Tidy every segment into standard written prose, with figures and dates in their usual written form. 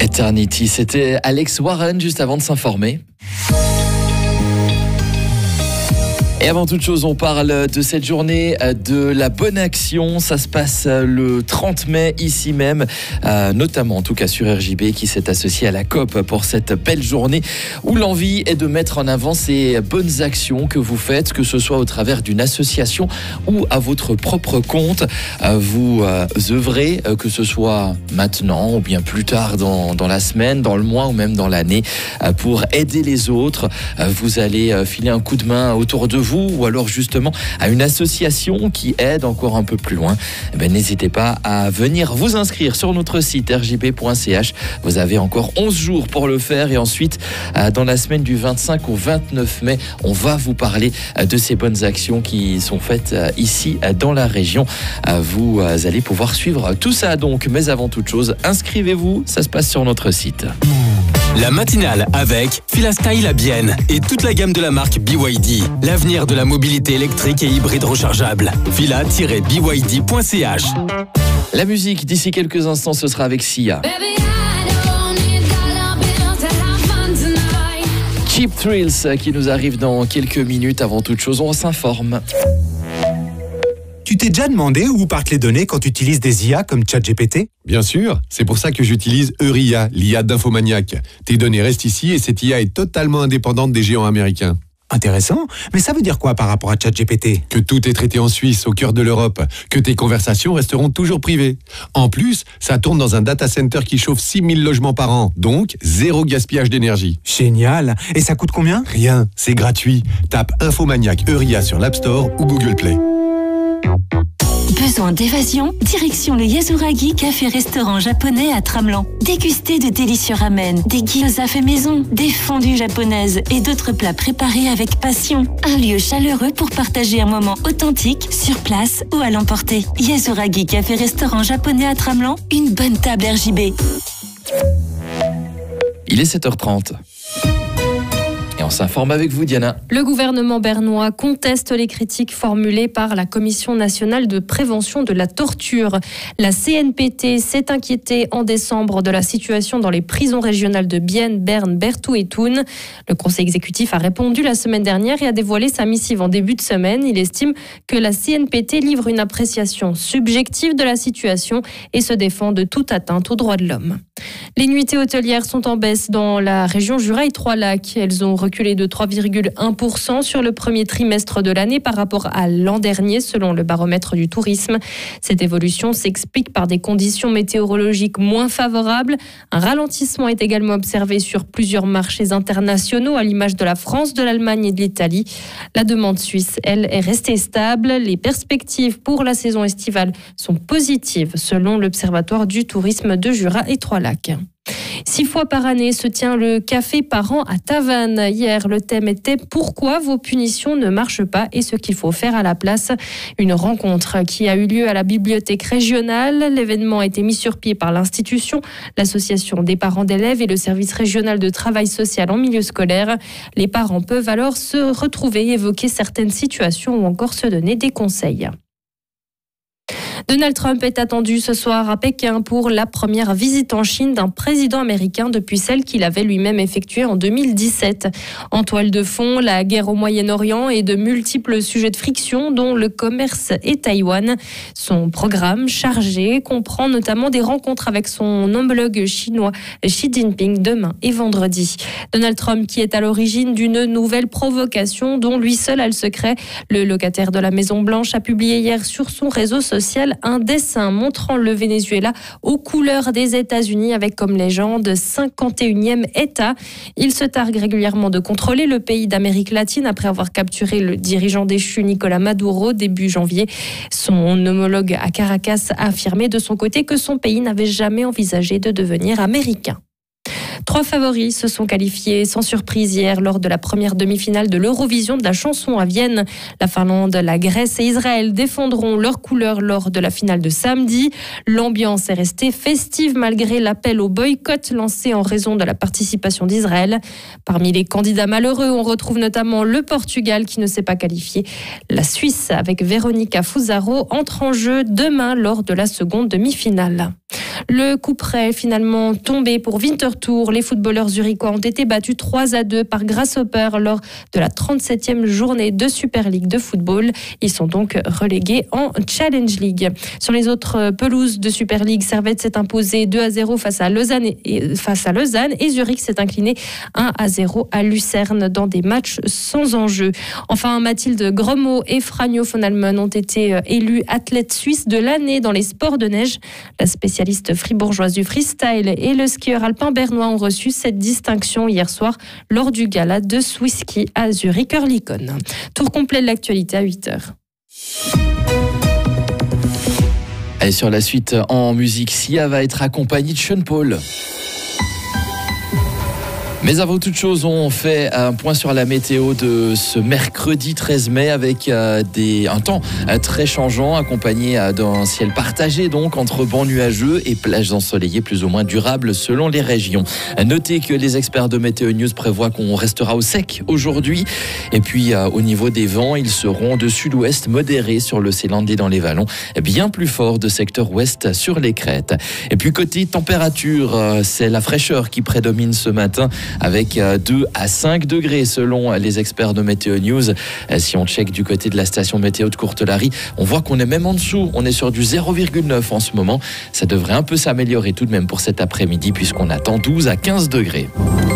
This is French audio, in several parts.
Eternity, c'était Alex Warren juste avant de s'informer. Et avant toute chose, on parle de cette journée de la bonne action. Ça se passe le 30 mai ici même, notamment en tout cas sur RJB qui s'est associé à la COP pour cette belle journée où l'envie est de mettre en avant ces bonnes actions que vous faites, que ce soit au travers d'une association ou à votre propre compte. Vous œuvrez, que ce soit maintenant ou bien plus tard dans la semaine, dans le mois ou même dans l'année, pour aider les autres. Vous allez filer un coup de main autour de vous ou alors justement à une association qui aide encore un peu plus loin. N'hésitez pas à venir vous inscrire sur notre site rjb.ch. Vous avez encore 11 jours pour le faire et ensuite dans la semaine du 25 au 29 mai, on va vous parler de ces bonnes actions qui sont faites ici dans la région. Vous allez pouvoir suivre tout ça donc, mais avant toute chose, inscrivez-vous, ça se passe sur notre site. La matinale avec Filastyle à Bienne et toute la gamme de la marque BYD. L'avenir de la mobilité électrique et hybride rechargeable. Fila-byd.ch. La musique, d'ici quelques instants, ce sera avec Sia. Cheap Thrills qui nous arrive dans quelques minutes. Avant toute chose, on s'informe. Tu t'es déjà demandé où partent les données quand tu utilises des IA comme ChatGPT ? Bien sûr, c'est pour ça que j'utilise Euria, l'IA d'Infomaniac. Tes données restent ici et cette IA est totalement indépendante des géants américains. Intéressant, mais ça veut dire quoi par rapport à ChatGPT ? Que tout est traité en Suisse, au cœur de l'Europe, que tes conversations resteront toujours privées. En plus, ça tourne dans un data center qui chauffe 6000 logements par an, donc zéro gaspillage d'énergie. Génial. Et ça coûte combien ? Rien, c'est gratuit. Tape Infomaniac Euria sur l'App Store ou Google Play. Besoin d'évasion ? Direction le Yasuragi café-restaurant japonais à Tramelan. Dégustez de délicieux ramen, des gyoza faits maison, des fondues japonaises et d'autres plats préparés avec passion. Un lieu chaleureux pour partager un moment authentique, sur place ou à l'emporter. Yasuragi café-restaurant japonais à Tramelan, une bonne table RJB. Il est 7h30. Et on s'informe avec vous, Diana. Le gouvernement bernois conteste les critiques formulées par la Commission nationale de prévention de la torture. La CNPT s'est inquiétée en décembre de la situation dans les prisons régionales de Bienne, Berne, Berthoud et Thun. Le conseil exécutif a répondu la semaine dernière et a dévoilé sa missive en début de semaine. Il estime que la CNPT livre une appréciation subjective de la situation et se défend de toute atteinte aux droits de l'homme. Les nuitées hôtelières sont en baisse dans la région Jura et Trois-Lacs. Elles ont reculé de 3,1% sur le premier trimestre de l'année par rapport à l'an dernier, selon le baromètre du tourisme. Cette évolution s'explique par des conditions météorologiques moins favorables. Un ralentissement est également observé sur plusieurs marchés internationaux, à l'image de la France, de l'Allemagne et de l'Italie. La demande suisse, elle, est restée stable. Les perspectives pour la saison estivale sont positives, selon l'Observatoire du tourisme de Jura et Trois-Lacs. 6 fois par année se tient le café par an à Tavannes. Hier, le thème était « Pourquoi vos punitions ne marchent pas et ce qu'il faut faire à la place ?» Une rencontre qui a eu lieu à la bibliothèque régionale. L'événement a été mis sur pied par l'institution, l'association des parents d'élèves et le service régional de travail social en milieu scolaire. Les parents peuvent alors se retrouver, évoquer certaines situations ou encore se donner des conseils. Donald Trump est attendu ce soir à Pékin pour la première visite en Chine d'un président américain depuis celle qu'il avait lui-même effectuée en 2017. En toile de fond, la guerre au Moyen-Orient et de multiples sujets de friction, dont le commerce et Taïwan. Son programme chargé comprend notamment des rencontres avec son homologue chinois Xi Jinping demain et vendredi. Donald Trump qui est à l'origine d'une nouvelle provocation dont lui seul a le secret. Le locataire de la Maison-Blanche a publié hier sur son réseau social un dessin montrant le Venezuela aux couleurs des États-Unis avec comme légende 51e État. Il se targue régulièrement de contrôler le pays d'Amérique latine après avoir capturé le dirigeant déchu Nicolás Maduro début janvier. Son homologue à Caracas a affirmé de son côté que son pays n'avait jamais envisagé de devenir américain. 3 favoris se sont qualifiés sans surprise hier lors de la première demi-finale de l'Eurovision de la chanson à Vienne. La Finlande, la Grèce et Israël défendront leurs couleurs lors de la finale de samedi. L'ambiance est restée festive malgré l'appel au boycott lancé en raison de la participation d'Israël. Parmi les candidats malheureux, on retrouve notamment le Portugal qui ne s'est pas qualifié. La Suisse, avec Veronica Fusaro, entre en jeu demain lors de la seconde demi-finale. Le coup près finalement tombé pour Winterthur. Les footballeurs zurichois ont été battus 3-2 par Grasshopper lors de la 37e journée de Super League de football. Ils sont donc relégués en Challenge League. Sur les autres pelouses de Super League, Servette s'est imposé 2-0 face à Lausanne et Zurich s'est incliné 1-0 à Lucerne dans des matchs sans enjeu. Enfin, Mathilde Gromot et Franjo von Almen ont été élus athlètes suisses de l'année dans les sports de neige. La spécialiste fribourgeoise du freestyle et le skieur alpin bernois ont reçu cette distinction hier soir lors du gala de Swiss Ski à Zurich-Oerlikon. Tour complet de l'actualité à 8h. Allez, sur la suite en musique, Sia va être accompagnée de Sean Paul. Mais avant toute chose, on fait un point sur la météo de ce mercredi 13 mai avec un temps très changeant, accompagné d'un ciel partagé donc entre bancs nuageux et plages ensoleillées plus ou moins durables selon les régions. Notez que les experts de Météo News prévoient qu'on restera au sec aujourd'hui. Et puis au niveau des vents, ils seront de sud-ouest modérés sur l'Océan et dans les vallons, bien plus forts de secteur ouest sur les crêtes. Et puis côté température, c'est la fraîcheur qui prédomine ce matin, avec 2 à 5 degrés selon les experts de Météo News. Si on check du côté de la station météo de Courtelary, on voit qu'on est même en dessous. On est sur du 0,9 en ce moment. Ça devrait un peu s'améliorer tout de même pour cet après-midi puisqu'on attend 12 à 15 degrés.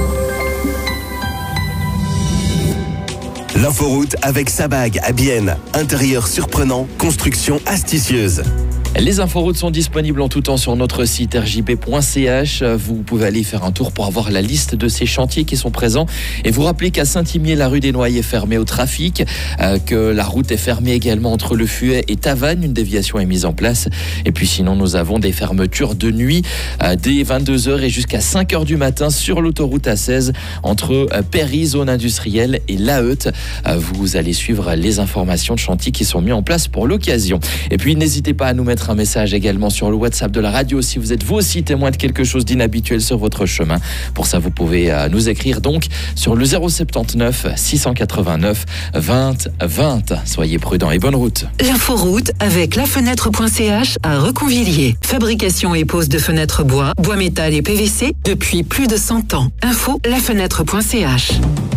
L'inforoute avec Sabag à Bienne. Intérieur surprenant, construction astucieuse. Les inforoutes sont disponibles en tout temps sur notre site rjb.ch. Vous pouvez aller faire un tour pour avoir la liste de ces chantiers qui sont présents. Et vous rappelez qu'à Saint-Imier, la rue des Noyers est fermée au trafic, que la route est fermée également entre Le Fuet et Tavannes. Une déviation est mise en place. Et puis sinon, nous avons des fermetures de nuit dès 22h et jusqu'à 5h du matin sur l'autoroute A16 entre Péry, zone industrielle, et La Heute. Vous allez suivre les informations de chantiers qui sont mis en place pour l'occasion. Et puis n'hésitez pas à nous mettre un message également sur le WhatsApp de la radio si vous êtes vous aussi témoin de quelque chose d'inhabituel sur votre chemin. Pour ça, vous pouvez nous écrire donc sur le 079 689 20 20. Soyez prudents et bonne route. L'inforoute avec lafenêtre.ch à Reconvilliers. Fabrication et pose de fenêtres bois métal et PVC depuis plus de 100 ans. Info lafenêtre.ch.